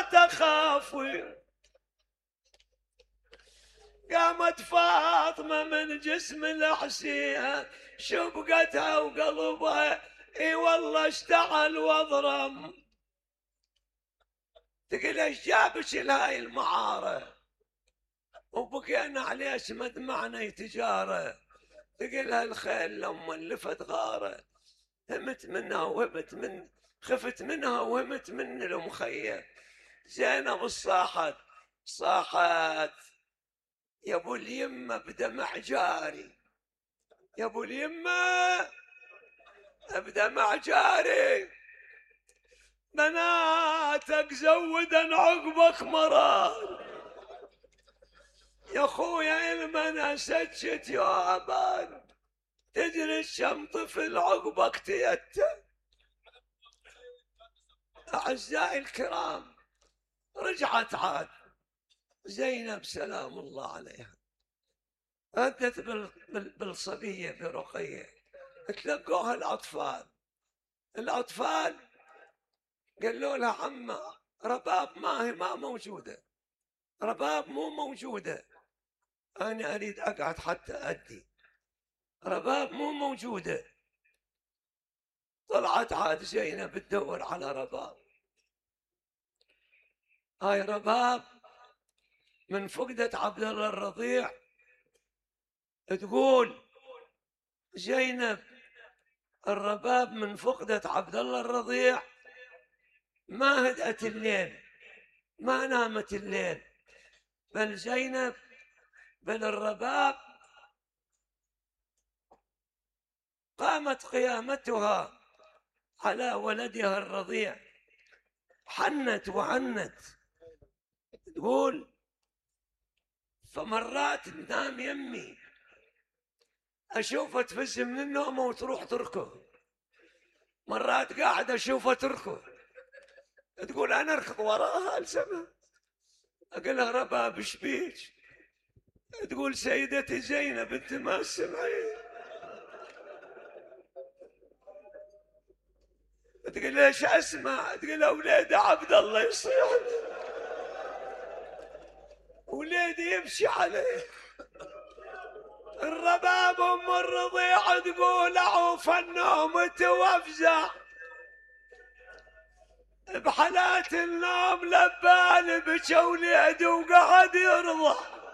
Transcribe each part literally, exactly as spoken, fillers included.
تخاف. قامت فاطمة من جسم الحسين شبقتها وقلبها اي والله اشتعل واضرم. تقول ايش جابش لهاي المعارة وبقينا عليه اسمد معنى تجارة. تقولها الخيل لما لفت غارة همت منها وهبت من خفت منها وهمت من المخيم. زينب الصاحت صاحت يا ابو اليمه بدمع جاري، يا ابو اليمه بدمع جاري، بناتك زودا عقبك مرار. يا خويا المنا سجت يا ابان تدري الشم طفل عقبك تيته. اعزائي الكرام رجعت عاد زينب سلام الله عليها أدت بالصبية برقية تلقوها الأطفال. الأطفال قالوا لها عمّا رباب ما هي ما موجودة، رباب مو موجودة، أنا أريد أقعد حتى أدي، رباب مو موجودة. طلعت عاد زينب تدور على رباب. هاي رباب من فقدة عبد الله الرضيع. تقول زينب الرباب من فقدة عبد الله الرضيع ما هدأت الليل ما نامت الليل، بل زينب بل الرباب قامت قيامتها على ولدها الرضيع، حنت وعنت. تقول فمرات تنام يمي أشوفها تفز من النوم وتروح تركض، مرات قاعدة أشوفها تركض تقول أنا أركض وراها السماء. أقول لها رباب إيش بيك؟ تقول سيدتي زينب أنت ما سمعين. تقول ليش أسمع؟ تقول أولاد عبد الله يصيح ولادي يمشي عليه. الرباب أم الرضيع تقول أعوف النوم توفزع بحالات النوم لبال بكى ولادي وقعد يرضع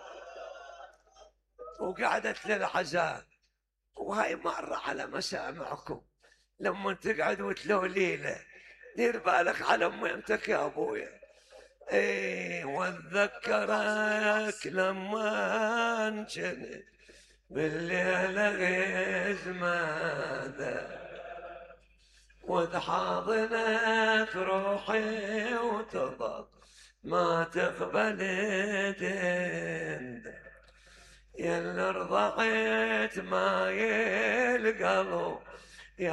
وقعدت للعزاء. وهاي مرة على مسامعكم لما تقعد وتلولي له دير بالك على ميمتك يا ابويا. ايه واتذكرك لما انجنت بالليل غيز ماذا وتحاضنك روحي وتضل ما تقبل دين يا اللي رضعت ما يلقلب